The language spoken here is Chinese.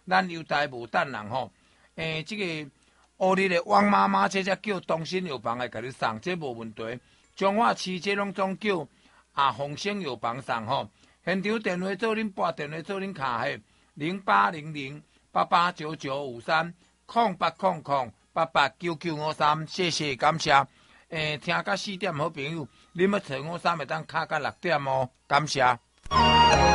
咱犹太无等人吼，这个乌日的汪妈妈，这才叫东升药房来甲你送，这无问题。彰化市这拢总叫丰盛药房送吼。现场电话做恁拨电话做恁卡迄08008899530800889953，谢谢感谢。听到4点好朋友，恁要找我3会当卡到6点哦，感谢。